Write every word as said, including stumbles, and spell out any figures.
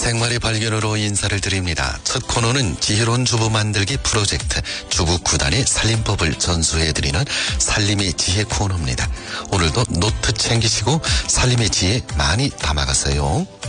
생활의 발견으로 인사를 드립니다. 첫 코너는 지혜로운 주부 만들기 프로젝트 주부 구단의 살림법을 전수해드리는 살림의 지혜 코너입니다. 오늘도 노트 챙기시고 살림의 지혜 많이 담아가세요.